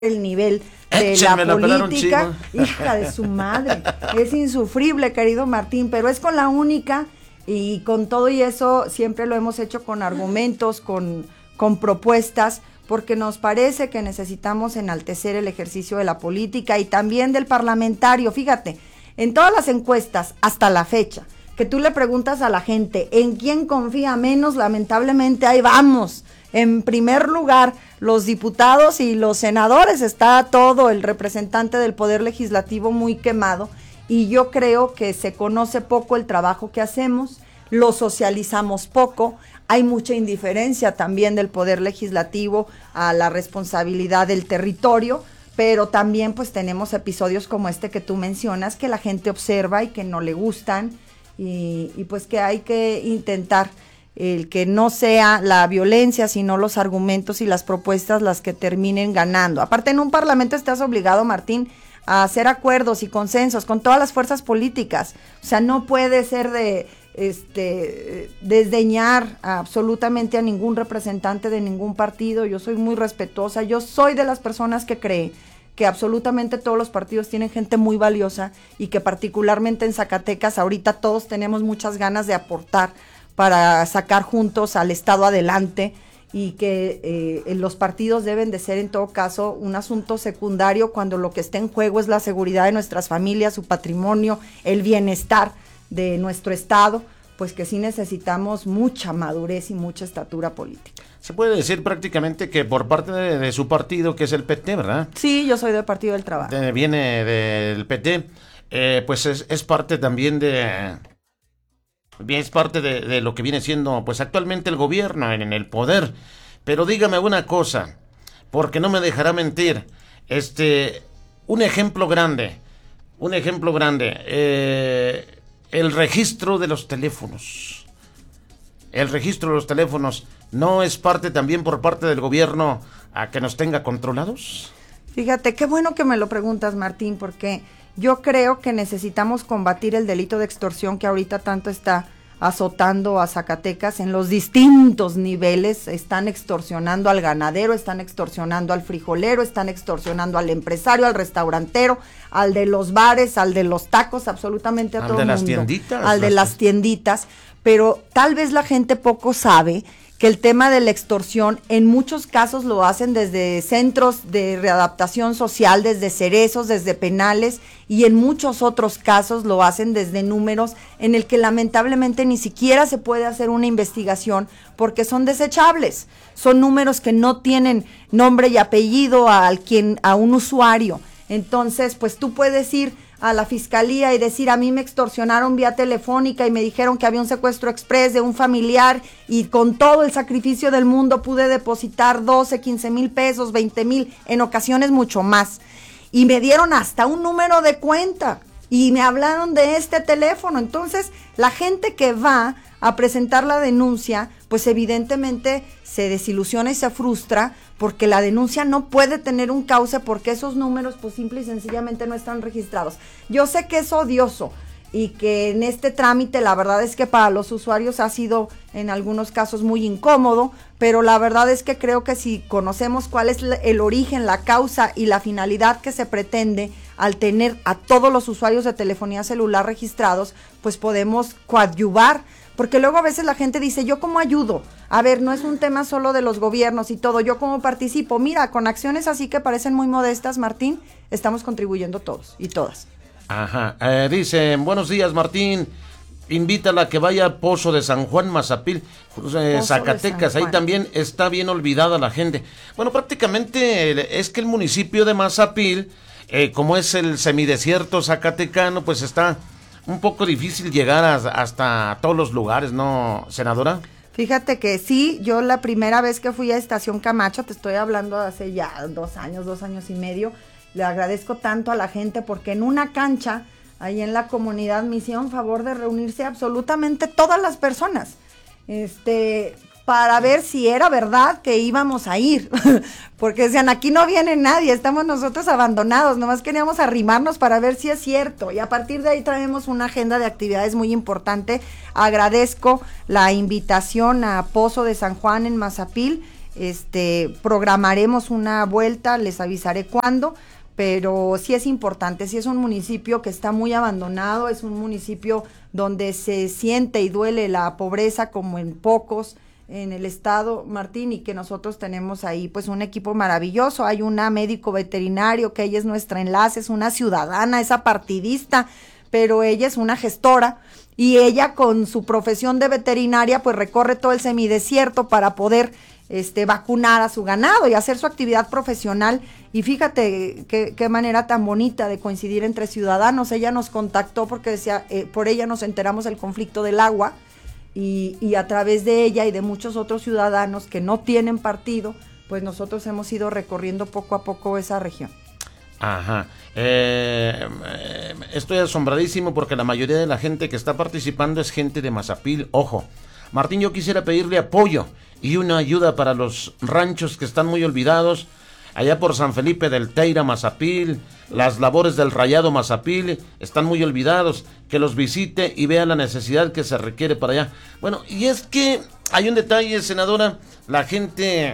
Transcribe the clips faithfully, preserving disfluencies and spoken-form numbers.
el nivel de Échenme la la política, hija de su madre, es insufrible, querido Martín, pero es con la única, y con todo y eso siempre lo hemos hecho con argumentos, con, con propuestas, porque nos parece que necesitamos enaltecer el ejercicio de la política y también del parlamentario. Fíjate, en todas las encuestas, hasta la fecha, que tú le preguntas a la gente, ¿en quién confía menos? Lamentablemente, ahí vamos. En primer lugar, los diputados y los senadores, está todo el representante del Poder Legislativo muy quemado, y yo creo que se conoce poco el trabajo que hacemos, lo socializamos poco, hay mucha indiferencia también del Poder Legislativo a la responsabilidad del territorio, pero también pues tenemos episodios como este que tú mencionas, que la gente observa y que no le gustan, y, y pues que hay que intentar el que no sea la violencia, sino los argumentos y las propuestas las que terminen ganando. Aparte, en un parlamento estás obligado, Martín, a hacer acuerdos y consensos con todas las fuerzas políticas. O sea, no puede ser de este desdeñar absolutamente a ningún representante de ningún partido. Yo soy muy respetuosa, yo soy de las personas que cree que absolutamente todos los partidos tienen gente muy valiosa y que particularmente en Zacatecas ahorita todos tenemos muchas ganas de aportar para sacar juntos al Estado adelante, y que eh, los partidos deben de ser en todo caso un asunto secundario cuando lo que está en juego es la seguridad de nuestras familias, su patrimonio, el bienestar de nuestro Estado, pues que sí necesitamos mucha madurez y mucha estatura política. Se puede decir prácticamente que por parte de, de su partido, que es el P T, ¿verdad? Sí, yo soy del Partido del Trabajo. De, viene del P T, eh, pues es, es parte también de... es parte de, de lo que viene siendo pues actualmente el gobierno en, en el poder. Pero dígame una cosa, porque no me dejará mentir, este un ejemplo grande, un ejemplo grande, eh, el registro de los teléfonos. El registro de los teléfonos no es parte también por parte del gobierno a que nos tenga controlados. Fíjate, qué bueno que me lo preguntas, Martín, porque yo creo que necesitamos combatir el delito de extorsión que ahorita tanto está azotando a Zacatecas en los distintos niveles. Están extorsionando al ganadero, están extorsionando al frijolero, están extorsionando al empresario, al restaurantero, al de los bares, al de los tacos, absolutamente a todo el mundo. Al de las tienditas. Al de las tienditas, pero tal vez la gente poco sabe que el tema de la extorsión en muchos casos lo hacen desde centros de readaptación social, desde cerezos, desde penales, y en muchos otros casos lo hacen desde números en el que lamentablemente ni siquiera se puede hacer una investigación porque son desechables. Son números que no tienen nombre y apellido a quien, a un usuario. Entonces, pues tú puedes ir a la fiscalía y decir, a mí me extorsionaron vía telefónica y me dijeron que había un secuestro express de un familiar, y con todo el sacrificio del mundo pude depositar doce, quince mil pesos, veinte mil, en ocasiones mucho más, y me dieron hasta un número de cuenta y me hablaron de este teléfono. Entonces la gente que va a presentar la denuncia, pues evidentemente se desilusiona y se frustra, porque la denuncia no puede tener un cauce porque esos números pues simple y sencillamente no están registrados. Yo sé que es odioso y que en este trámite la verdad es que para los usuarios ha sido en algunos casos muy incómodo, pero la verdad es que creo que si conocemos cuál es el origen, la causa y la finalidad que se pretende al tener a todos los usuarios de telefonía celular registrados, pues podemos coadyuvar. Porque luego a veces la gente dice, ¿yo cómo ayudo? A ver, no es un tema solo de los gobiernos y todo, ¿yo cómo participo? Mira, con acciones así que parecen muy modestas, Martín, estamos contribuyendo todos y todas. Ajá, eh, dicen, buenos días, Martín, invítala a que vaya al Pozo de San Juan, Mazapil, eh, Zacatecas, ahí también está bien olvidada la gente. Bueno, prácticamente es que el municipio de Mazapil, eh, como es el semidesierto zacatecano, pues está un poco difícil llegar a, hasta todos los lugares, ¿no, senadora? Fíjate que sí, yo la primera vez que fui a Estación Camacho, te estoy hablando hace ya dos años, dos años y medio, le agradezco tanto a la gente porque en una cancha, ahí en la comunidad, me hicieron favor de reunirse absolutamente todas las personas, este, para ver si era verdad que íbamos a ir, porque decían, aquí no viene nadie, estamos nosotros abandonados, nomás queríamos arrimarnos para ver si es cierto, y a partir de ahí traemos una agenda de actividades muy importante. Agradezco la invitación a Pozo de San Juan en Mazapil, este, programaremos una vuelta, les avisaré cuándo, pero sí es importante, sí es un municipio que está muy abandonado, es un municipio donde se siente y duele la pobreza como en pocos en el estado, Martín, y que nosotros tenemos ahí pues un equipo maravilloso. Hay una médico veterinario que ella es nuestra enlace, es una ciudadana, es apartidista, pero ella es una gestora y ella con su profesión de veterinaria pues recorre todo el semidesierto para poder este vacunar a su ganado y hacer su actividad profesional. Y fíjate qué, qué manera tan bonita de coincidir entre ciudadanos. Ella nos contactó porque decía, eh, por ella nos enteramos del conflicto del agua. Y, y a través de ella y de muchos otros ciudadanos que no tienen partido, pues nosotros hemos ido recorriendo poco a poco esa región. Ajá. Eh, eh, estoy asombradísimo porque la mayoría de la gente que está participando es gente de Mazapil. Ojo, Martín, yo quisiera pedirle apoyo y una ayuda para los ranchos que están muy olvidados, allá por San Felipe del Teira, Mazapil. Las labores del Rayado Mazapil están muy olvidados, que los visite y vea la necesidad que se requiere para allá. Bueno, y es que hay un detalle, senadora, la gente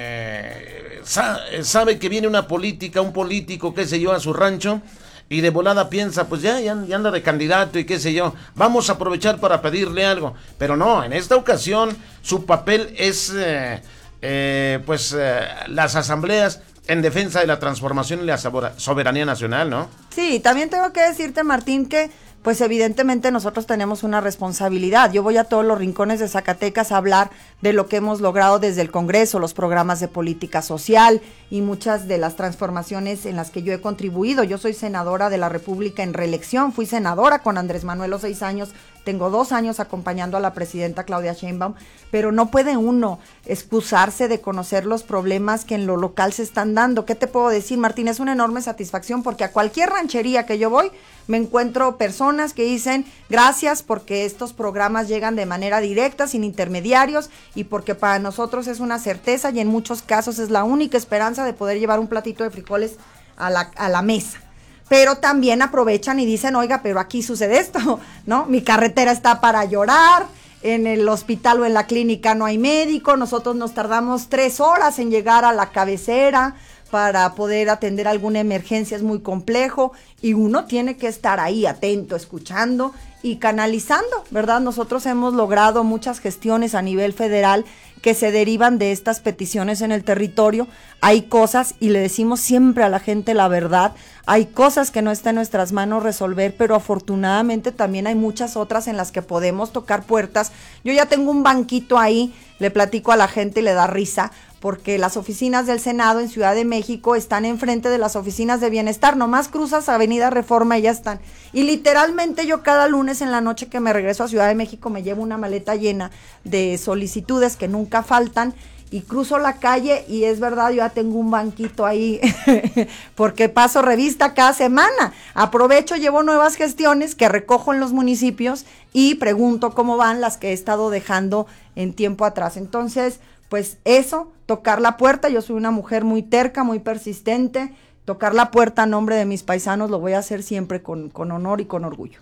eh, sa- sabe que viene una política, un político, qué sé yo, a su rancho, y de volada piensa, pues ya, ya, ya anda de candidato y qué sé yo, vamos a aprovechar para pedirle algo. Pero no, en esta ocasión su papel es, eh, eh, pues, eh, las asambleas en defensa de la transformación y la soberanía nacional, ¿no? Sí, también tengo que decirte, Martín, que pues evidentemente nosotros tenemos una responsabilidad. Yo voy a todos los rincones de Zacatecas a hablar de lo que hemos logrado desde el Congreso, los programas de política social y muchas de las transformaciones en las que yo he contribuido. Yo soy senadora de la República en reelección, fui senadora con Andrés Manuel los seis años, tengo dos años acompañando a la presidenta Claudia Sheinbaum, pero no puede uno excusarse de conocer los problemas que en lo local se están dando. ¿Qué te puedo decir, Martín? Es una enorme satisfacción porque a cualquier ranchería que yo voy me encuentro personas que dicen gracias porque estos programas llegan de manera directa, sin intermediarios, y porque para nosotros es una certeza y en muchos casos es la única esperanza de poder llevar un platito de frijoles a la, a la mesa. Pero también aprovechan y dicen, oiga, pero aquí sucede esto, ¿no? Mi carretera está para llorar, en el hospital o en la clínica no hay médico, nosotros nos tardamos tres horas en llegar a la cabecera para poder atender alguna emergencia, es muy complejo y uno tiene que estar ahí atento, escuchando y canalizando, ¿verdad? Nosotros hemos logrado muchas gestiones a nivel federal que se derivan de estas peticiones en el territorio. Hay cosas, y le decimos siempre a la gente la verdad, hay cosas que no está en nuestras manos resolver, pero afortunadamente también hay muchas otras en las que podemos tocar puertas. Yo ya tengo un banquito ahí, le platico a la gente y le da risa, porque las oficinas del Senado en Ciudad de México están enfrente de las oficinas de bienestar, nomás cruzas Avenida Reforma y ya están. Y literalmente yo cada lunes en la noche que me regreso a Ciudad de México me llevo una maleta llena de solicitudes que nunca faltan y cruzo la calle y es verdad, yo ya tengo un banquito ahí porque paso revista cada semana. Aprovecho, llevo nuevas gestiones que recojo en los municipios y pregunto cómo van las que he estado dejando en tiempo atrás. Entonces, pues eso, tocar la puerta, yo soy una mujer muy terca, muy persistente, tocar la puerta a nombre de mis paisanos lo voy a hacer siempre con, con honor y con orgullo.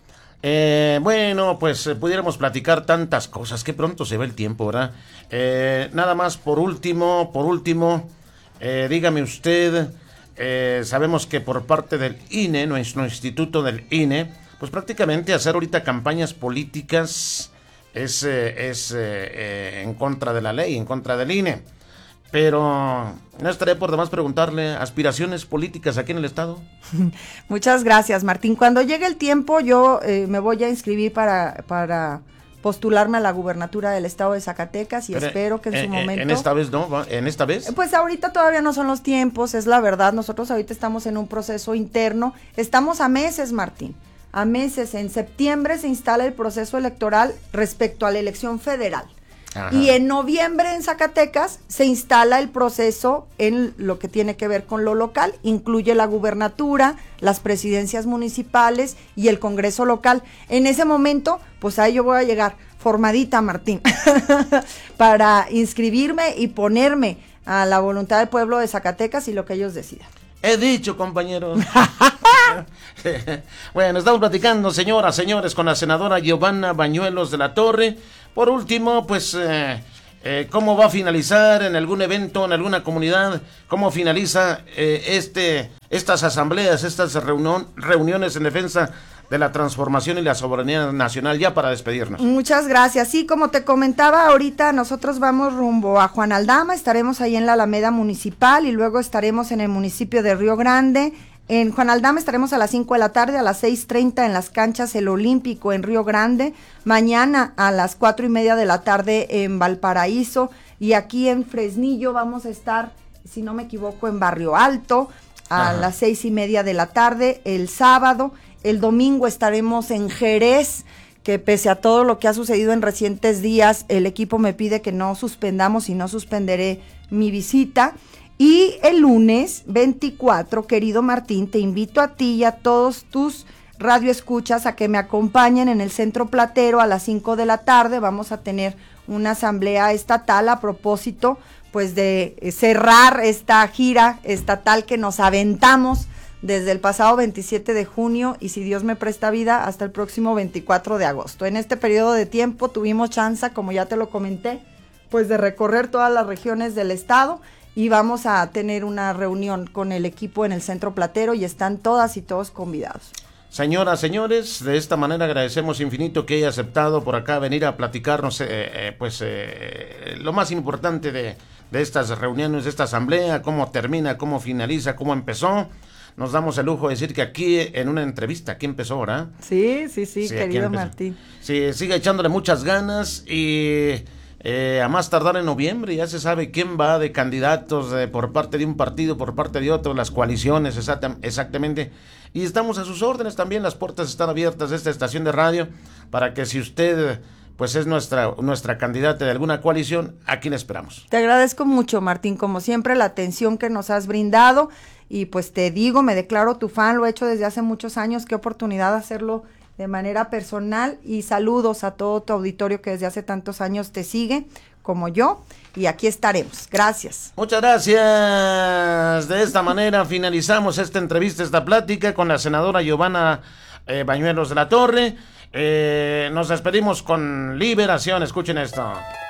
Eh, bueno, pues eh, pudiéramos platicar tantas cosas, que pronto se va el tiempo, ¿verdad? Eh, nada más por último, por último, eh, dígame usted, eh, sabemos que por parte del I N E, nuestro instituto del I N E, pues prácticamente hacer ahorita campañas políticas es, eh, es eh, eh, en contra de la ley, en contra del I N E. Pero no estaría por demás preguntarle, ¿aspiraciones políticas aquí en el estado? Muchas gracias, Martín. Cuando llegue el tiempo, yo eh, me voy a inscribir para, para postularme a la gubernatura del estado de Zacatecas y Pero, espero que en eh, su momento... ¿En esta vez no? ¿En esta vez? Pues ahorita todavía no son los tiempos, es la verdad. Nosotros ahorita estamos en un proceso interno. Estamos a meses, Martín. A meses. En septiembre se instala el proceso electoral respecto a la elección federal. Ajá. Y en noviembre en Zacatecas se instala el proceso en lo que tiene que ver con lo local, incluye la gubernatura, las presidencias municipales y el Congreso local. En ese momento, pues ahí yo voy a llegar formadita, Martín, para inscribirme y ponerme a la voluntad del pueblo de Zacatecas y lo que ellos decidan. He dicho, compañeros. Bueno, estamos platicando, señoras, señores, con la senadora Giovanna Bañuelos de la Torre. Por último, pues, eh, eh, ¿cómo va a finalizar en algún evento, en alguna comunidad? ¿Cómo finaliza eh, este, estas asambleas, estas reunión, reuniones en defensa de la transformación y la soberanía nacional, ya para despedirnos? Muchas gracias. Sí, como te comentaba ahorita, nosotros vamos rumbo a Juan Aldama, estaremos ahí en la Alameda Municipal y luego estaremos en el municipio de Río Grande. En Juan Aldama estaremos a las cinco de la tarde, a las seis treinta en las canchas El Olímpico en Río Grande, mañana a las cuatro y media de la tarde en Valparaíso, y aquí en Fresnillo vamos a estar, si no me equivoco, en Barrio Alto, a Ajá. las seis y media de la tarde el sábado. El domingo estaremos en Jerez, que pese a todo lo que ha sucedido en recientes días, el equipo me pide que no suspendamos y no suspenderé mi visita. Y el lunes veinticuatro, querido Martín, te invito a ti y a todos tus radioescuchas a que me acompañen en el Centro Platero a las cinco de la tarde. Vamos a tener una asamblea estatal a propósito, pues, de cerrar esta gira estatal que nos aventamos desde el pasado veintisiete de junio y, si Dios me presta vida, hasta el próximo veinticuatro de agosto. En este periodo de tiempo tuvimos chance, como ya te lo comenté, pues de recorrer todas las regiones del estado, y vamos a tener una reunión con el equipo en el Centro Platero y están todas y todos convidados. Señoras, señores, de esta manera agradecemos infinito que haya aceptado por acá venir a platicarnos eh, eh, pues eh, lo más importante de, de estas reuniones, de esta asamblea, cómo termina, cómo finaliza, cómo empezó. Nos damos el lujo de decir que aquí en una entrevista, aquí empezó, ¿verdad? Sí, sí, sí, sí, querido Martín. Sí, sigue echándole muchas ganas y eh, a más tardar en noviembre ya se sabe quién va de candidatos de, por parte de un partido, por parte de otro, las coaliciones, exacta, exactamente. Y estamos a sus órdenes también, las puertas están abiertas de esta estación de radio para que si usted pues es nuestra, nuestra candidata de alguna coalición, aquí le esperamos. Te agradezco mucho, Martín, como siempre, la atención que nos has brindado. Y pues te digo, me declaro tu fan, lo he hecho desde hace muchos años, qué oportunidad de hacerlo de manera personal, y saludos a todo tu auditorio que desde hace tantos años te sigue, como yo, y aquí estaremos. Gracias. Muchas gracias. De esta manera finalizamos esta entrevista, esta plática con la senadora Giovanna eh, Bañuelos de la Torre. Eh, nos despedimos con Liberación, escuchen esto.